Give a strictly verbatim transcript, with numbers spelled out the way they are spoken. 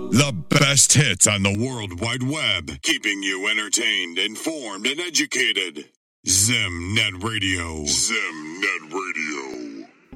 The best hits on the World Wide Web, keeping you entertained, informed, and educated. ZimNet Radio. ZimNet Radio.